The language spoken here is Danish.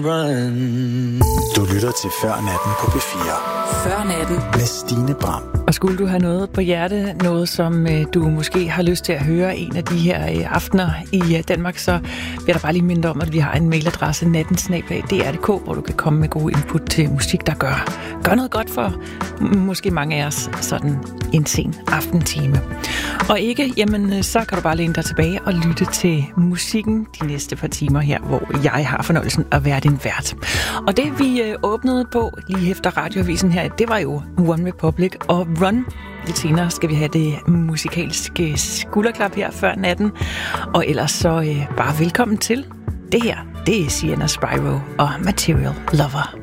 Du lytter til Før Natten på P4. Før Natten med Stine Bram. Og skulle du have noget på hjerte, noget som du måske har lyst til at høre en af de her aftener i Danmark, så vil jeg da bare lige minde om, at vi har en mailadresse nattensnabel@dr.dk, hvor du kan komme med gode input til musik, der gør noget godt for måske mange af os sådan en sen aftentime. Og ikke, jamen så kan du bare læne dig tilbage og lytte til musikken de næste par timer her, hvor jeg har fornøjelsen at være din vært. Og det vi åbnede på lige efter radioavisen her, det var jo One Republic og Run. Lidt senere skal vi have det musikalske skulderklap her før natten. Og ellers så bare velkommen til. Det her, det er Sienna Spyro og Material Lover.